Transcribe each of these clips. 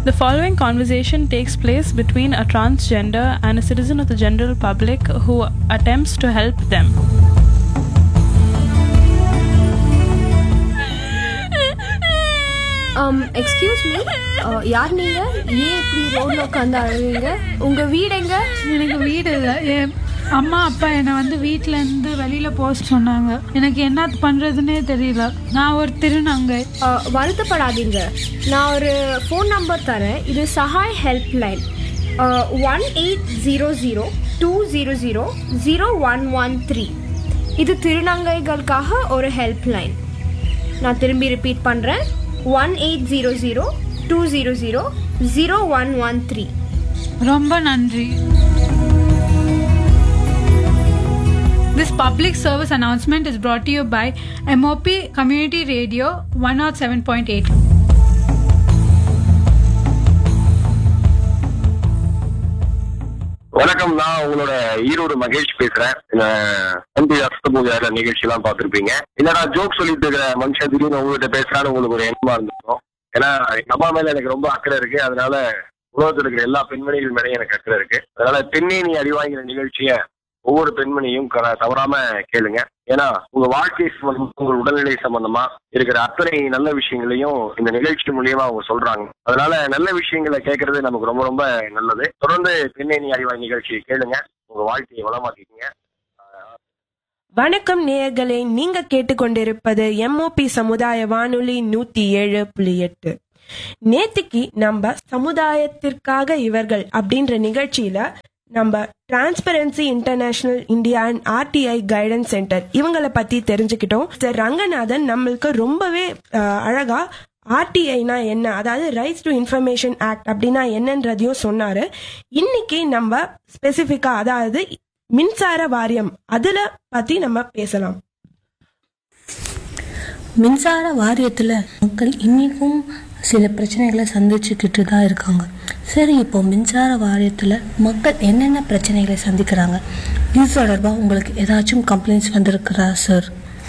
The following conversation takes place between a transgender and a citizen of the general public who attempts to help them. Excuse me, யார் நீங்க? ஏன் இப்படி ரோட்ல உட்காந்து அழுவீங்க? உங்க வீடு எங்க? எனக்கு வீடு இல்லை. என் அம்மா அப்பா என்னை வீட்டிலேருந்து வெளியில் போக சொன்னாங்க. எனக்கு என்ன பண்ணுறதுன்னே தெரியல. நான் ஒரு திருநங்கை. வருத்தப்படாதீங்க, நான் ஒரு ஃபோன் நம்பர் தரேன். இது சஹாய் ஹெல்ப் லைன் 1800-200-0113. இது திருநங்கைகளுக்காக ஒரு ஹெல்ப் லைன். நான் திரும்பி ரிப்பீட் பண்ணுறேன், 1800-200-0113. ரொம்ப நன்றி. This public service announcement is brought to you by MOP Community Radio 107.8. வணக்கம், நான் உங்களோட ஈரோடு மகேஷ் பேசுறேன். நிகழ்ச்சி எல்லாம் பாத்துருப்பீங்க. என்னடா ஜோக் சொல்லிட்டு இருக்கிற மனுஷன் திடீர்னு உங்ககிட்ட பேசுறான்னு உங்களுக்கு ஒரு எண்ணமா இருந்திருக்கும். ஏன்னா எங்க அம்மா மேல எனக்கு ரொம்ப அக்கறை இருக்கு. அதனால உலகத்தில் இருக்கிற எல்லா பெண்மணிகள் மேலேயும் எனக்கு அக்கறை இருக்கு. அதனால பெண்ணே நீ அடிவாங்கிற நிகழ்ச்சிய ஒவ்வொரு பெண்மணியும் தவறாம கேளுங்க. ஏன்னா உங்க வாழ்க்கை சம்பந்தமா, உங்க உடல்நிலை சம்பந்தமா இருக்கிற அத்தனை நல்ல விஷயங்களையும் இந்த நிகழ்ச்சி மூலியமா அவங்க சொல்றாங்க. அதனால நல்ல விஷயங்களை கேட்கறது நமக்கு ரொம்ப ரொம்ப நல்லது. தொடர்ந்து பெண்ணே நீ அறிவாய் நிகழ்ச்சி கேளுங்க, உங்க வாழ்க்கையை வளமாக்கிக்கங்க. வணக்கம் நேயர்களே, நீங்க கேட்டுக்கொண்டிருப்பது MOP சமுதாய வானொலி 107.8. நேத்திக்கு நம்ம சமுதாயத்திற்காக இவர்கள் அப்படின்ற நிகழ்ச்சியில நம்ம transparency international India and RTI guidance centre இவங்களை பத்தி தெரிஞ்சுக்கிட்டோம். ரங்கநாதன் நம்மளுக்கு ரொம்பவே அழகா RTIனா என்ன, அதாவது ரைட்ஸ் டு இன்ஃபர்மேஷன் ஆக்ட் அப்படின்னா என்னன்றதையும் சொன்னாரு. இன்னைக்கு நம்ம ஸ்பெசிபிக்கா, அதாவது மின்சார வாரியம், அதுல பத்தி நம்ம பேசலாம். மின்சார வாரியத்தில் மக்கள் இன்னைக்கும் சில பிரச்சனைகளை சந்திச்சுக்கிட்டு தான் இருக்காங்க. சரி, இப்போ மின்சார வாரியத்தில் மக்கள் என்னென்ன பிரச்சனைகளை சந்திக்கிறாங்க, இது தொடர்பாக உங்களுக்கு ஏதாச்சும் கம்ப்ளைண்ட்ஸ் வந்திருக்கிறா சார்?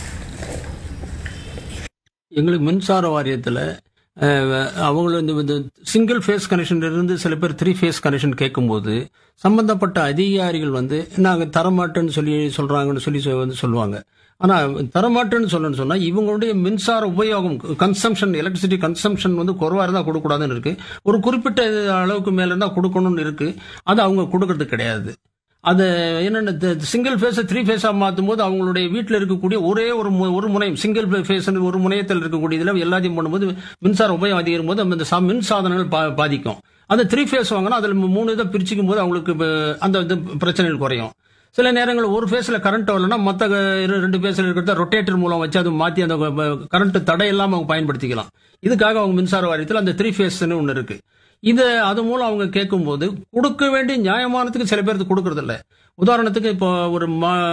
எங்களுக்கு மின்சார வாரியத்தில் அவங்களும் இந்த சிங்கிள் ஃபேஸ் கனெக்ஷன் இருந்து சில பேர் 3 ஃபேஸ் கனெக்ஷன் கேட்கும்போது சம்பந்தப்பட்ட அதிகாரிகள் நாங்கள் தரமாட்டேன்னு சொல்றாங்கன்னு சொல்லுவாங்க. ஆனால் தரமாட்டேன்னு சொன்னா இவங்களுடைய மின்சார உபயோகம் கன்சம்ஷன், எலக்ட்ரிசிட்டி கன்சம்ஷன் குறைவாக இருந்தால் கொடுக்கூடாதுன்னு இருக்கு. ஒரு குறிப்பிட்ட அளவுக்கு மேலே இருந்தால் கொடுக்கணும்னு இருக்கு. அது அவங்க கொடுக்கறது கிடையாது. அது என்னென்ன சிங்கிள் ஃபேஸ் 3 ஃபேஸாக மாற்றும் போது அவங்களுடைய வீட்டில் இருக்கக்கூடிய ஒரே ஒரு முனையம், சிங்கிள் ஃபேஸ் ஒரு முனையத்தில் இருக்கக்கூடிய இதில் எல்லாத்தையும் பண்ணும்போது மின்சார உபயோகம் அதிகரிக்கும் போது அந்த மின் சாதனங்கள் பாதிக்கும். அது 3 ஃபேஸ் வாங்கினா அதில் 3 இதை பிரிச்சுக்கும் போது அவங்களுக்கு அந்த பிரச்சனைகள் குறையும். சில நேரங்கள் ஒரு ஃபேஸ்ல கரண்ட் வரலன்னா மற்ற 2 ஃபேஸ்ல இருக்கிறத ரொட்டேட்டர் மூலம் வச்சு அதை மாற்றி அந்த கரண்ட் தடை இல்லாமல் அவங்க பயன்படுத்திக்கலாம். இதுக்காக அவங்க மின்சார வாரியத்தில் அந்த 3 ஃபேஸ்ன்னு ஒன்று இருக்கு. அது மூலம் அவங்க கேட்கும்போது கொடுக்க வேண்டிய நியாயமானத்துக்கு சில பேருக்கு கொடுக்கறது இல்லை. உதாரணத்துக்கு இப்போ ஒரு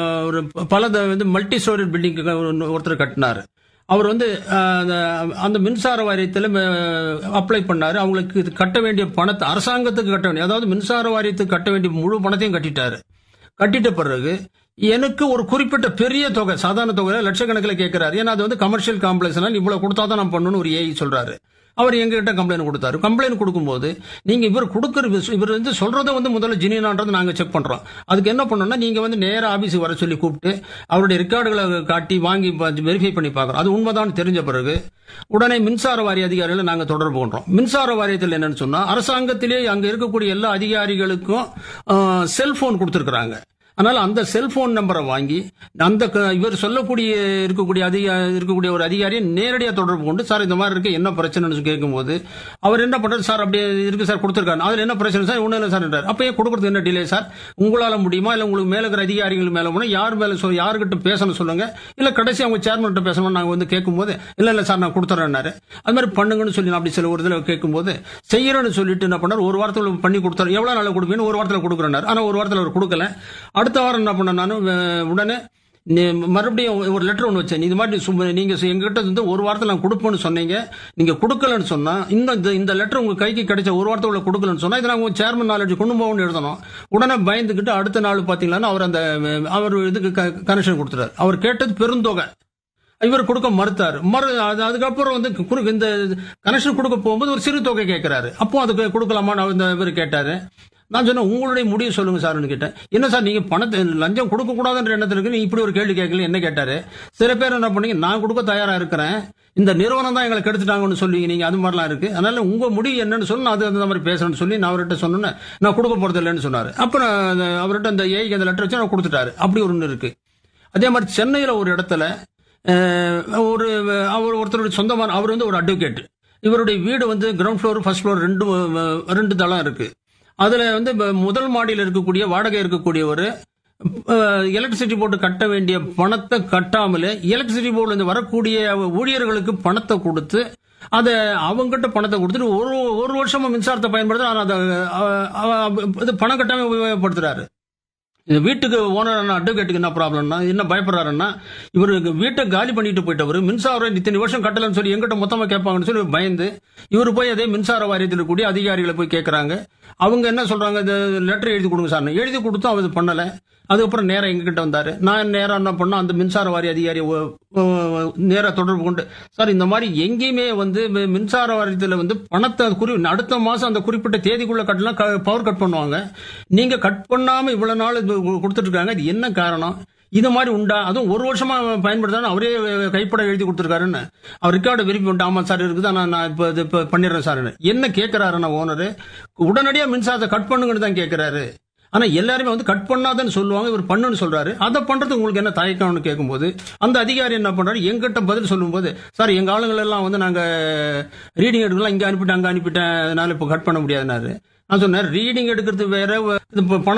மல்டி ஸ்டோரி பில்டிங் ஒருத்தர் கட்டினாரு. அவர் அந்த மின்சார வாரியத்தில் அப்ளை பண்ணாரு. அவங்களுக்கு இது கட்ட வேண்டிய பணத்தை அரசாங்கத்துக்கு கட்ட வேண்டிய, அதாவது மின்சார வாரியத்துக்கு கட்ட வேண்டிய முழு பணத்தையும் கட்டிட்டாரு. கட்டிட்ட பிறகு எனக்கு ஒரு குறிப்பிட்ட பெரிய தொகை, சாதாரண தொகை லட்சக்கணக்கில் கேட்கிறாரு. ஏன்னா அது கமர்ஷியல் காம்ப்ளெக்ஸ்னால இவ்வளவு கொடுத்தாதான் நான் பண்ணணும்னு ஒரு ஏஐ சொல்றாரு. அவர் எங்ககிட்ட கம்ப்ளைண்ட் கொடுத்தாரு. கம்ப்ளைண்ட் கொடுக்கும்போது நீங்க இவர் சொல்றதை முதல்ல ஜெனியூனான்றதை நாங்க செக் பண்றோம். அதுக்கு என்ன பண்ணோம்னா, நீங்க நேர ஆபீஸுக்கு வர சொல்லி கூப்பிட்டு அவருடைய ரெக்கார்டுகளை காட்டி வாங்கி வெரிஃபை பண்ணி பார்க்கறோம். அது உண்மைதான் தெரிஞ்ச பிறகு உடனே மின்சார வாரிய அதிகாரிகளை நாங்க தொடர்பு கொண்டோம். மின்சார வாரியத்தில் என்னன்னு சொன்னா, அரசாங்கத்திலே அங்க இருக்கக்கூடிய எல்லா அதிகாரிகளுக்கும் செல்போன் கொடுத்திருக்கிறாங்க. அதனால அந்த செல்போன் நம்பரை வாங்கி அந்த இவர் இருக்கக்கூடிய ஒரு அதிகாரியை நேரடியாக தொடர்பு கொண்டு, சார் இந்த மாதிரி இருக்கு, என்ன பிரச்சனைன்னு கேட்கும்போது அவர் என்ன பண்றாரு, சார் அப்படியே இருக்கு சார், கொடுத்துருக்காரு, அதுல என்ன பிரச்சனை சார், ஒன்றும் இல்லை சார் என்றார். அப்ப ஏன் கொடுக்கறது என்ன டிலே சார், உங்களால முடியுமா, இல்ல உங்களுக்கு மேல இருக்கிற அதிகாரிகள் மேல போனா யாருக்கிட்ட பேசணும் சொல்லுங்க, இல்ல கடைசி அவங்க சேர்மன் கிட்ட பேசணும் நாங்க கேட்கும்போது இல்ல சார் நான் கொடுத்துறேன்னாரு. அது மாதிரி பண்ணுங்கன்னு சொல்லி அப்படி சில ஒரு இதில் கேட்கும்போது செய்யறேன்னு சொல்லிட்டு என்ன பண்ணார், ஒரு வாரத்தில் பண்ணி கொடுத்தாரு. எவ்வளவு நாள் கொடுப்பீங்கன்னு ஒரு வாரத்தில் கொடுக்குறேன்னாரு. ஆனா ஒரு வாரத்தில் அவர் கொடுக்கல. அடுத்த வாரம் என்ன பண்ண, நானும் உடனே மறுபடியும் ஒரு லெட்டர் ஒன்று வச்சேன். இது மாதிரி நீங்க எங்கிட்ட ஒரு வாரத்தில் நான் கொடுப்பேன்னு சொன்னீங்க, நீங்க கொடுக்கலன்னு சொன்னா இந்த லெட்டர் உங்க கைக்கு கிடைச்ச ஒரு வாரத்தில் கொடுக்கலன்னு சொன்னா இதை நாங்கள் சேர்மன் நாலேஜ் கொண்டு போகணும்னு எழுதணும். உடனே பயந்துக்கிட்டு அடுத்த நாள் பாத்தீங்கன்னா அவர் இதுக்கு கனெக்ஷன் கொடுத்துட்டார். அவர் கேட்டது பெருந்தொகை. இவர் கொடுக்க மறுத்தாரு. அதுக்கப்புறம் வந்து இந்த கனெக்ஷன் கொடுக்க போகும்போது ஒரு சிறு தொகை கேட்கிறாரு. அப்போ அதுக்கு கொடுக்கலாமா இவர் கேட்டாரு. நான் சொன்னேன், உங்களுடைய முடிவு சொல்லுங்க சார்னு கேட்டேன். என்ன சார் நீங்க பணத்தை லஞ்சம் கொடுக்க கூடாதுன்ற எண்ணத்துல இருக்கு, நீ இப்படி ஒரு கேள்வி கேட்கல என்ன கேட்டாரு. சில பேர் என்ன பண்ணீங்க, நான் கொடுக்க தயாரா இருக்கிறேன், இந்த நிறுவனம் தான் எங்களை கெடுத்துட்டாங்கன்னு சொல்லுவீங்க நீங்க, அது மாதிரிலாம் இருக்கு, அதனால உங்க முடிவு என்னன்னு சொல்லி அது அந்த மாதிரி பேசணும்னு சொல்லி நான் அவர்கிட்ட சொன்னேன். நான் கொடுக்க போறது இல்லைன்னு சொன்னாரு. அப்புறம் அவர்கிட்ட அந்த ஏஐக்கு அந்த லெட்டர் வச்சு நான் கொடுத்துட்டாரு. அப்படி ஒன்று இருக்கு. அதே மாதிரி சென்னையில ஒரு இடத்துல ஒருத்தருடைய சொந்தமான அவர் வந்து ஒரு அட்வொகேட். இவருடைய வீடு வந்து கிரவுண்ட் ஃப்ளோர் ஃபர்ஸ்ட் ஃப்ளோர் ரெண்டு தளம் இருக்கு. அதுல வந்து முதல் மாடியில் இருக்கக்கூடிய வாடகை இருக்கக்கூடிய ஒரு எலக்ட்ரிசிட்டி போர்டு கட்ட வேண்டிய பணத்தை கட்டாமலே எலக்ட்ரிசிட்டி போர்டுல இருந்து வரக்கூடிய ஊழியர்களுக்கு பணத்தை கொடுத்து அதை அவங்ககிட்ட பணத்தை கொடுத்துட்டு ஒரு வருஷமா மின்சாரத்தை பயன்படுத்த பணம் கட்டாம உபயோகப்படுத்துறாரு. இந்த வீட்டுக்கு ஓனர் அட்வொகேட்டுக்கு என்ன ப்ராப்ளம்னா, என்ன பயப்படுறாருன்னா, இவருக்கு வீட்டை காலி பண்ணிட்டு போயிட்டவர் மின்சாரம் இத்தனை வருஷம் கட்டலன்னு சொல்லி எங்கிட்ட மொத்தமா கேட்பாங்கன்னு சொல்லி பயந்து இவர் போய் அதே மின்சார வாரியத்தில் கூடிய அதிகாரிகளை போய் கேட்கறாங்க. அவங்க என்ன சொல்றாங்க, இந்த லெட்டர் எழுதி கொடுங்க சார். எழுதி கொடுத்தும் அவர் பண்ணல. அதுக்கப்புறம் நேரம் எங்ககிட்ட வந்தாரு. நான் நேரம் என்ன பண்ண, அந்த மின்சார வாரிய அதிகாரி நேர தொடர்பு கொண்டு, சார் இந்த மாதிரி எங்கேயுமே வந்து மின்சார வாரியத்தில் வந்து பணத்தை அடுத்த மாசம் அந்த குறிப்பிட்ட தேதிக்குள்ள கட்டலாம் பவர் கட் பண்ணுவாங்க, நீங்க கட் பண்ணாம இவ்வளவு நாள் கொடுத்துட்டு இருக்காங்க, இது என்ன காரணம், இது மாதிரி உண்டா, அதுவும் ஒரு வருஷமா பயன்படுத்தான்னு அவரே கைப்பட எழுதி கொடுத்துருக்காருன்னு அவர் ரெக்கார்டு வெரிஃபை பண்ணிட்டு, ஆமா சார் இருக்குது, நான் இப்ப பண்ணிடுறேன் சார். என்ன கேட்கிறாருன்னா ஓனரு, உடனடியா மின்சாரத்தை கட் பண்ணுங்கன்னு தான் கேட்கிறாரு. ஆனா எல்லாருமே வந்து கட் பண்ணாதன்னு சொல்லுவாங்க, இவர் பண்ணுன்னு சொல்றாரு. அதை பண்றது உங்களுக்கு என்ன தயக்கம்னு கேட்கும்போது அந்த அதிகாரி என்ன பண்றாரு, எங்கிட்ட பதில் சொல்லும் போது, சார் எங்க ஆளுங்கள் எல்லாம் வந்து நாங்க ரீடிங் எடுக்கலாம், இங்க அனுப்பிட்டேன் அங்க அனுப்பிட்டேன், அதனால இப்ப கட் பண்ண முடியாதுனாரு. நான் சொன்னேன், ரீடிங் எடுக்கிறது வேற, பணம்